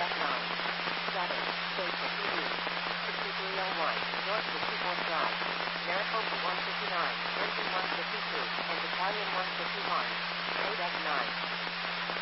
9. Status, Basic TV. 6301, North 64th Drive. Maricopa 159, Lincoln 152, and Battalion 151. 8F9.